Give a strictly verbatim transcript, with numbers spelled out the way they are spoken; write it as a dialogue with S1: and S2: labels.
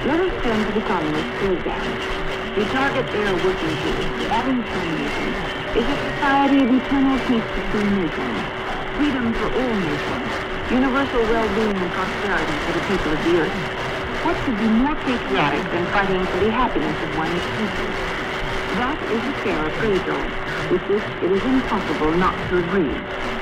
S1: Let us turn to the Communist program. The target they are working towards, the Adams Communism, is a society of eternal peace between nations, freedom for all nations, universal well-being and prosperity for the people of the earth. What could be more patriotic than fighting for the happiness of one's people? That is a fair appraisal, with which it is impossible not to agree.